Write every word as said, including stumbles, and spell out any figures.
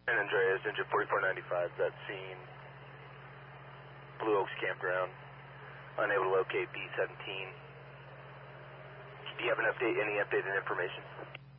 San Andreas, engine forty-four ninety-five, that scene. Blue Oaks Campground. Unable to locate B seventeen. Do you have an update, any updated information?